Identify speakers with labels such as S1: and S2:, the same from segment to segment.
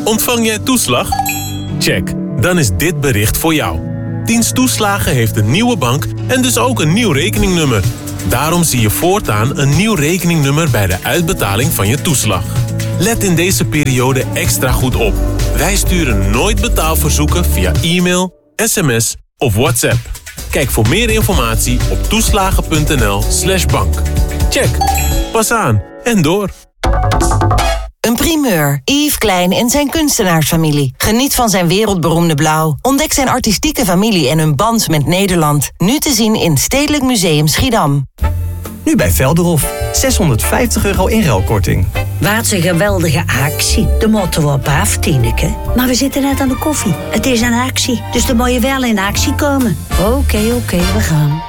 S1: Ontvang jij toeslag? Check, dan is dit bericht voor jou. Dienst Toeslagen heeft een nieuwe bank en dus ook een nieuw rekeningnummer. Daarom zie je voortaan een nieuw rekeningnummer bij de uitbetaling van je toeslag. Let in deze periode extra goed op. Wij sturen nooit betaalverzoeken via e-mail, sms of WhatsApp. Kijk voor meer informatie op toeslagen.nl/bank. Check, pas aan en door.
S2: Een primeur. Yves Klein en zijn kunstenaarsfamilie. Geniet van zijn wereldberoemde blauw. Ontdek zijn artistieke familie en hun band met Nederland. Nu te zien in Stedelijk Museum Schiedam.
S3: Nu bij Velderhof. €650 inruilkorting.
S4: Wat een geweldige actie. De moeten we op af, Tineke. Maar we zitten net aan de koffie. Het is een actie, dus dan moet je wel in actie komen. Oké, we gaan.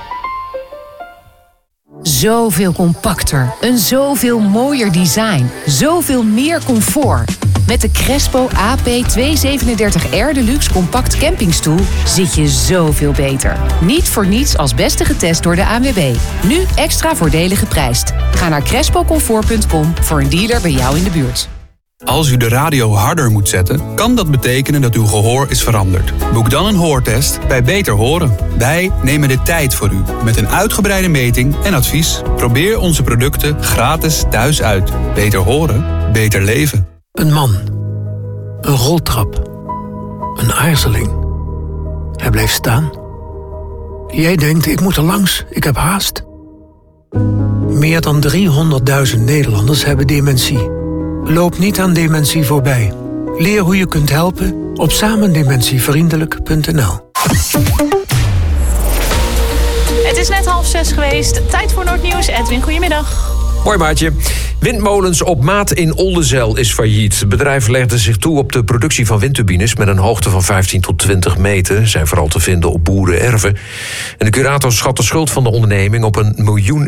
S5: Zoveel compacter, een zoveel mooier design, zoveel meer comfort. Met de Crespo AP237R Deluxe Compact Campingstoel zit je zoveel beter. Niet voor niets als beste getest door de ANWB. Nu extra voordelig geprijsd. Ga naar crespocomfort.com voor een dealer bij jou in de buurt.
S6: Als u de radio harder moet zetten, kan dat betekenen dat uw gehoor is veranderd. Boek dan een hoortest bij Beter Horen. Wij nemen de tijd voor u met een uitgebreide meting en advies. Probeer onze producten gratis thuis uit. Beter horen, beter leven.
S7: Een man. Een roltrap. Een aarzeling. Hij blijft staan. Jij denkt, ik moet er langs, ik heb haast. Meer dan 300.000 Nederlanders hebben dementie. Loop niet aan dementie voorbij. Leer hoe je kunt helpen op samendementievriendelijk.nl.
S8: Het is net 5:30 geweest. Tijd voor Noordnieuws. Edwin, goedemiddag.
S9: Mooi maatje. Windmolens op maat in Oldenzijl is failliet. Het bedrijf legde zich toe op de productie van windturbines met een hoogte van 15 tot 20 meter. Zijn vooral te vinden op boerenerven. En de curator schat de schuld van de onderneming op €1 miljoen.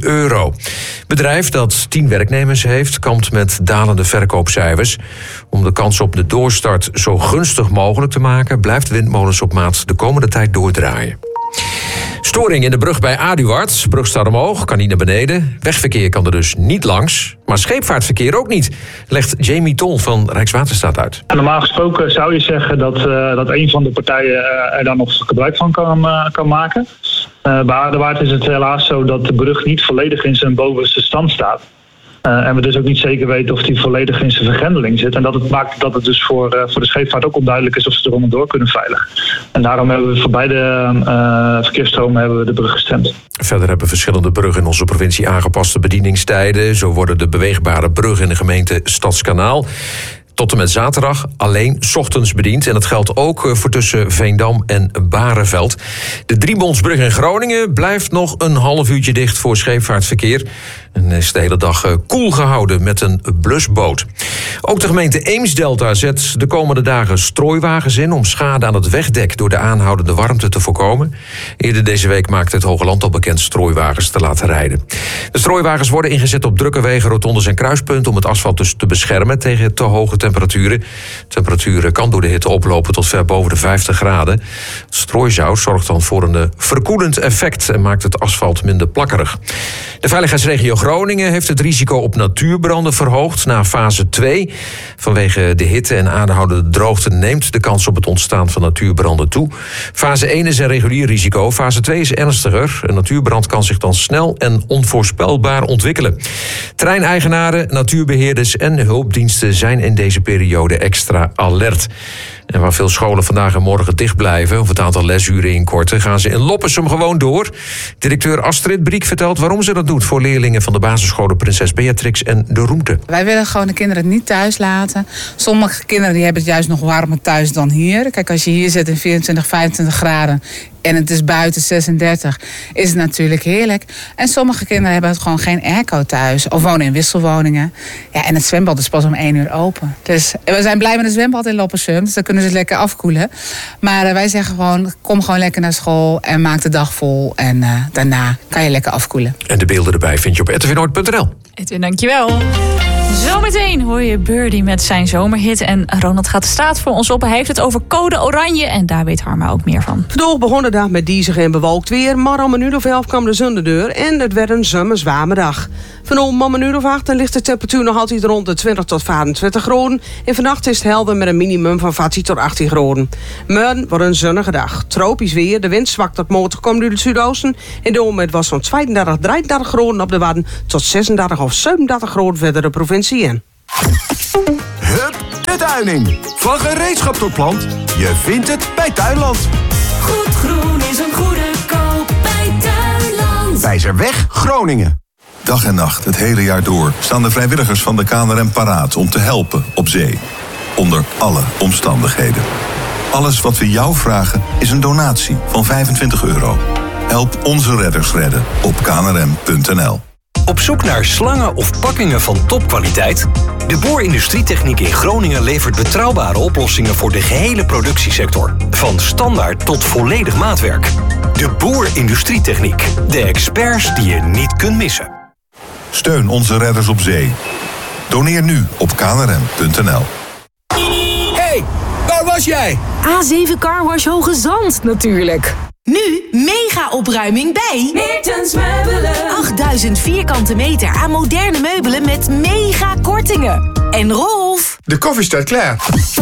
S9: Het bedrijf, dat 10 werknemers heeft, kampt met dalende verkoopcijfers. Om de kans op de doorstart zo gunstig mogelijk te maken, blijft Windmolens op maat de komende tijd doordraaien. Storing in de brug bij Aduard. Brug staat omhoog, kan niet naar beneden. Wegverkeer kan er dus niet langs. Maar scheepvaartverkeer ook niet, legt Jamie Tol van Rijkswaterstaat uit.
S10: Normaal gesproken zou je zeggen dat een van de partijen er dan nog gebruik van kan maken. Bij Aduard is het helaas zo dat de brug niet volledig in zijn bovenste stand staat. En we dus ook niet zeker weten of die volledig in zijn vergrendeling zit. En dat maakt dat het dus voor de scheepvaart ook onduidelijk is of ze er onderdoor kunnen veiligen. En daarom hebben we voor beide verkeersstromen de brug gestemd.
S9: Verder hebben verschillende bruggen in onze provincie aangepaste bedieningstijden. Zo worden de beweegbare bruggen in de gemeente Stadskanaal tot en met zaterdag alleen 's ochtends bediend. En dat geldt ook voor tussen Veendam en Bareveld. De Driebondsbrug in Groningen blijft nog een half uurtje dicht voor scheepvaartverkeer. En is de hele dag koel gehouden met een blusboot. Ook de gemeente Eemsdelta zet de komende dagen strooiwagens in om schade aan het wegdek door de aanhoudende warmte te voorkomen. Eerder deze week maakte het Hogeland al bekend strooiwagens te laten rijden. De strooiwagens worden ingezet op drukke wegen, rotondes en kruispunten om het asfalt dus te beschermen tegen te hoge temperaturen. De temperatuur kan door de hitte oplopen tot ver boven de 50 graden. Het strooizout zorgt dan voor een verkoelend effect en maakt het asfalt minder plakkerig. De veiligheidsregio Groningen heeft het risico op natuurbranden verhoogd na fase 2. Vanwege de hitte en aanhoudende droogte neemt de kans op het ontstaan van natuurbranden toe. Fase 1 is een regulier risico, fase 2 is ernstiger. Een natuurbrand kan zich dan snel en onvoorspelbaar ontwikkelen. Terreineigenaren, natuurbeheerders en hulpdiensten zijn in deze periode extra alert. En waar veel scholen vandaag en morgen dicht blijven of het aantal lesuren inkorten, gaan ze in Loppersum gewoon door. Directeur Astrid Briek vertelt waarom ze dat doet voor leerlingen van de basisscholen Prinses Beatrix en De Roemte.
S11: Wij willen gewoon de kinderen niet thuis laten. Sommige kinderen die hebben het juist nog warmer thuis dan hier. Kijk, als je hier zit in 24, 25 graden en het is buiten 36, is het natuurlijk heerlijk. En sommige kinderen hebben het gewoon geen airco thuis of wonen in wisselwoningen. Ja, en het zwembad is pas om 1 uur open. Dus we zijn blij met het zwembad in Loppersum, dus dan kunnen ze het lekker afkoelen. Maar wij zeggen gewoon, kom gewoon lekker naar school en maak de dag vol. En daarna kan je lekker afkoelen.
S9: En de beelden erbij vind je op rtvnoord.nl.
S8: Edwin, dankjewel. Zometeen hoor je Birdie met zijn zomerhit. En Ronald gaat de straat voor ons op. Hij heeft het over code oranje. En daar weet Harma ook meer van.
S12: Vandaag begon de dag met diesig en bewolkt weer. Maar om 11:00 kwam de zon de deur. En het werd een zomerzwame dag. Vanavond om een uur of 8 ligt de temperatuur nog altijd rond de 20 tot 24 graden. En vannacht is het helder met een minimum van 14 tot 18 graden. Morgen wordt een zonnige dag. Tropisch weer, de wind zwakt tot matig komt uit het zuidoosten. En de het was van 32, 33 graden op de Wadden tot 36 of 37 graden verder de provincie in.
S13: Hup, de tuining. Van gereedschap tot plant, je vindt het bij Tuinland.
S14: Goed groen is een goede koop bij Tuinland.
S13: Wijzerweg, Groningen.
S15: Dag en nacht, het hele jaar door, staan de vrijwilligers van de KNRM paraat om te helpen op zee. Onder alle omstandigheden. Alles wat we jou vragen is een donatie van €25. Help onze redders redden op knrm.nl.
S16: Op zoek naar slangen of pakkingen van topkwaliteit? De Boer Industrietechniek in Groningen levert betrouwbare oplossingen voor de gehele productiesector. Van standaard tot volledig maatwerk. De Boer Industrietechniek. De experts die je niet kunt missen.
S15: Steun onze redders op zee. Doneer nu op knrm.nl.
S16: Hey, waar was jij?
S17: A7 Carwash Hoge Zand natuurlijk. Nu mega opruiming bij
S14: Meertens Meubelen.
S17: 8000 vierkante meter aan moderne meubelen met mega kortingen. En Rolf,
S18: de koffie staat klaar.